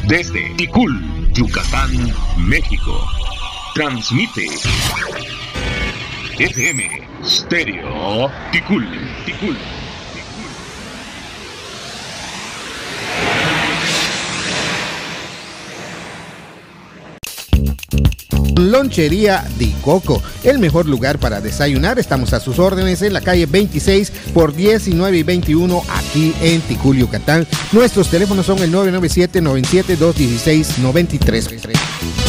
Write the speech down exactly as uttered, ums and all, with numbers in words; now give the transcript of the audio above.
Desde Ticul, Yucatán, México. Transmite F M Stereo Ticul, Ticul. Lonchería Di Coco, el mejor lugar para desayunar. Estamos a sus órdenes en la calle veintiséis por diecinueve y veintiuno aquí en Ticul, Yucatán. Nuestros teléfonos son el nueve nueve siete, nueve siete dos, uno seis nueve tres.